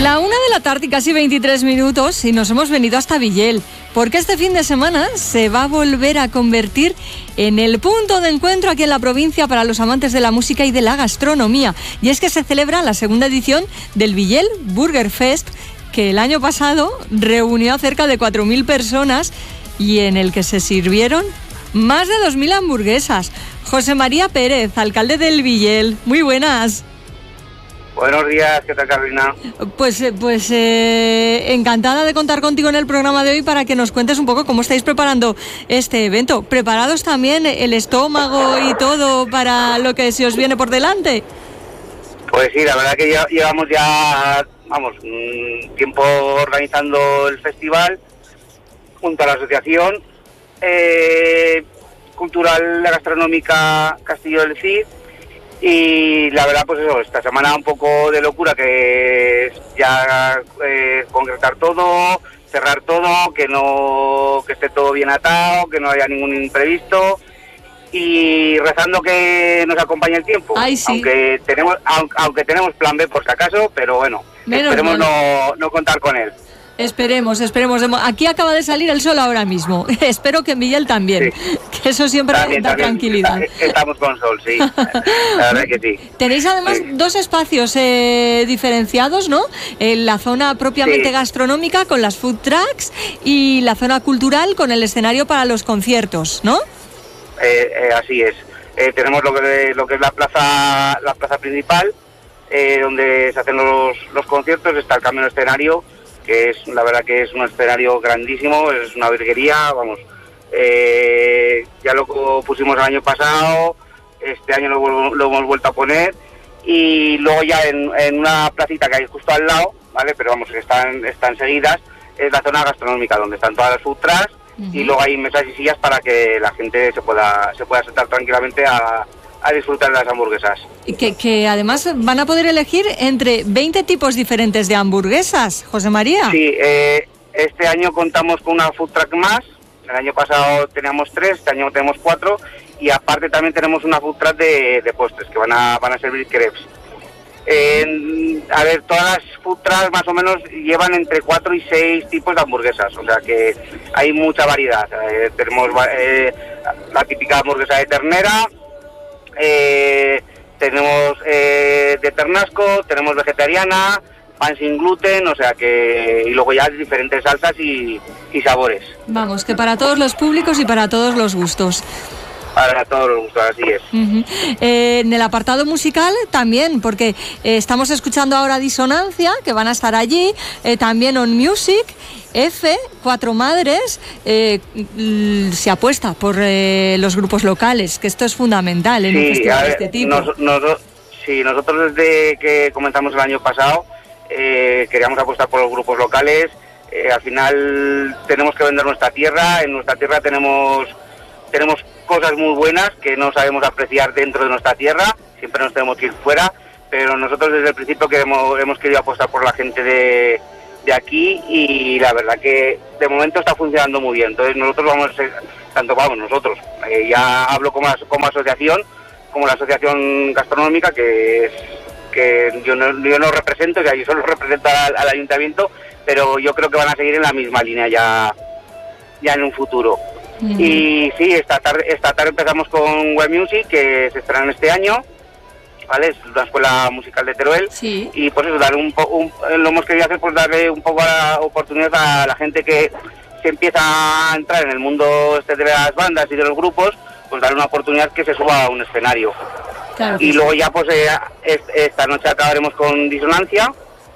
La 1:00 casi 23 minutos y nos hemos venido hasta Villel, porque este fin de semana se va a volver a convertir en el punto de encuentro aquí en la provincia para los amantes de la música y de la gastronomía. Y es que se celebra la segunda edición del Villel Burger Fest, que el año pasado reunió a cerca de 4.000 personas y en el que se sirvieron más de 2.000 hamburguesas. José María Pérez, alcalde del Villel, muy buenas. Buenos días, ¿qué tal, Carolina? Pues encantada de contar contigo en el programa de hoy para que nos cuentes un poco cómo estáis preparando este evento. ¿Preparados también el estómago y todo para lo que se os viene por delante? Pues sí, la verdad que llevamos ya, tiempo organizando el festival junto a la Asociación Cultural Gastronómica Castillo del Cid. Y la verdad, pues eso, esta semana un poco de locura, que es ya concretar todo, cerrar todo, que esté todo bien atado, que no haya ningún imprevisto y rezando que nos acompañe el tiempo. Ay, sí. Aunque tenemos plan B por si acaso, pero bueno, esperemos no contar con él. Esperemos. Aquí acaba de salir el sol ahora mismo. Espero que en Villel también, sí. Que eso siempre da tranquilidad. Estamos con sol, sí. La verdad que sí. Tenéis además dos espacios diferenciados, ¿no? La zona propiamente gastronómica con las food trucks y la zona cultural con el escenario para los conciertos, ¿no? Así es. Tenemos lo que es la plaza principal, donde se hacen los conciertos. Está el camión escenario, que es, la verdad que es un escenario grandísimo, es una virguería, ya lo pusimos el año pasado, este año lo hemos vuelto a poner, y luego ya en una placita que hay justo al lado, ¿vale? Pero que están seguidas, es la zona gastronómica, donde están todas las food trucks, y luego hay mesas y sillas para que la gente se pueda sentar tranquilamente a disfrutar de las hamburguesas. Y que además van a poder elegir entre 20 tipos diferentes de hamburguesas, José María. Sí, este año contamos con una food truck más. El año pasado teníamos 3, este año tenemos 4, y aparte también tenemos una food truck de postres que van a servir crepes. Todas las food trucks más o menos llevan entre 4 y 6 tipos de hamburguesas, o sea que hay mucha variedad. Tenemos la típica hamburguesa de ternera, tenemos de ternasco, tenemos vegetariana, pan sin gluten, o sea que, y luego ya diferentes salsas y sabores. Vamos, que para todos los públicos y para todos los gustos. Para todos los gustos, así es. En el apartado musical también, porque estamos escuchando ahora Disonancia, que van a estar allí, también On Music, F, Cuatro Madres, se apuesta por los grupos locales, que esto es fundamental en un festival de este tipo. Nosotros desde que comenzamos el año pasado queríamos apostar por los grupos locales. Al final tenemos que vender nuestra tierra, en nuestra tierra tenemos cosas muy buenas que no sabemos apreciar dentro de nuestra tierra, siempre nos tenemos que ir fuera, pero nosotros desde el principio hemos querido apostar por la gente de aquí, y la verdad que de momento está funcionando muy bien. Entonces nosotros nosotros, ya hablo como asociación, como la asociación gastronómica, que yo no represento, o sea, yo solo represento al ayuntamiento, pero yo creo que van a seguir en la misma línea ya en un futuro. Y sí, esta tarde empezamos con Web Music, que se estrena este año, ¿vale? Es una escuela musical de Teruel, sí. Y pues eso, darle lo hemos querido hacer, pues darle un poco la oportunidad a la gente que se empieza a entrar en el mundo de las bandas y de los grupos, pues darle una oportunidad que se suba a un escenario. Claro, y luego ya pues esta noche acabaremos con Disonancia,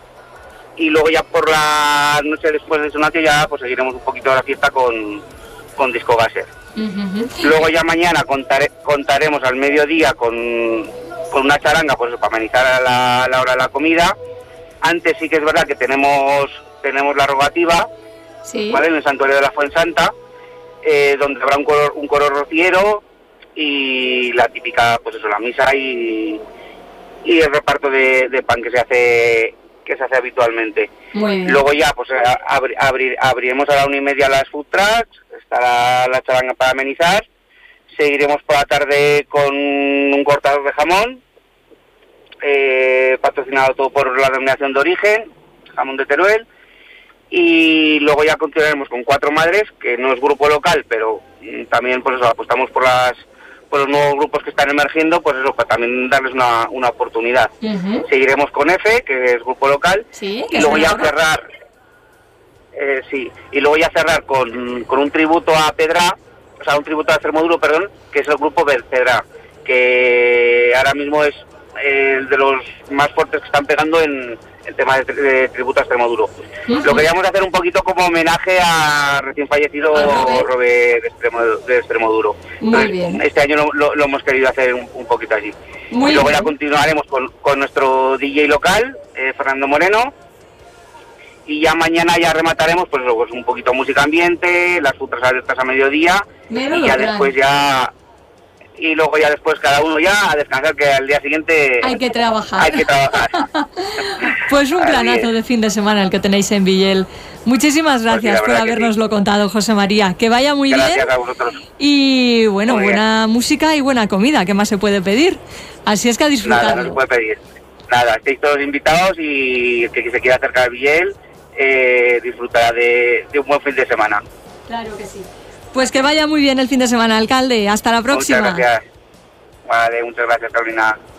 y luego ya por la noche después de Disonancia ya pues seguiremos un poquito de la fiesta con Disco Gaser. Luego ya mañana contaremos al mediodía con una charanga, pues para amenizar a la hora de la comida. Antes sí que es verdad que tenemos la rogativa, sí, ¿vale? En el santuario de la Fuensanta, donde habrá un coro rociero y la típica, pues eso, la misa y el reparto de pan que se hace habitualmente. Luego ya pues abriremos a la 1:30 las food trucks, estará la charanga para amenizar, seguiremos por la tarde con un cortador de jamón, patrocinado todo por la denominación de origen, jamón de Teruel. Y luego ya continuaremos con Cuatro Madres, que no es grupo local, pero también pues eso, apostamos por los nuevos grupos que están emergiendo, pues eso, para también darles una oportunidad. Seguiremos con F, que es grupo local, sí, y luego ya cerrar, y luego ya cerrar con un tributo a Pedra, o sea, un tributo a Extremoduro, perdón, que es el grupo Pedra, que ahora mismo es de los más fuertes que están pegando en el tema de tributo a Extremoduro. Lo queríamos hacer un poquito como homenaje a recién fallecido Robert de Extremoduro. Muy bien. Este año lo hemos querido hacer un poquito así. Muy y luego bien. Ya continuaremos con nuestro DJ local, Fernando Moreno, y ya mañana ya remataremos pues un poquito música ambiente, las futras abiertas a mediodía, Menudo y ya plan. después ya... Y luego ya después cada uno ya a descansar, que al día siguiente hay que trabajar. Hay que trabajar. Pues un Así planazo es. de fin de semana el que tenéis en Villel. Muchísimas gracias por habernoslo contado, José María. Que vaya muy bien. Gracias a vosotros. Y bueno, Muy buena música y buena comida. ¿Qué más se puede pedir? Así es que a disfrutarlo. Nada, no se puede pedir. Nada, estáis todos invitados y el que se quiera acercar a Villel disfrutará de un buen fin de semana. Claro que sí. Pues que vaya muy bien el fin de semana, alcalde. Hasta la próxima. Muchas gracias. Vale, muchas gracias, Carolina.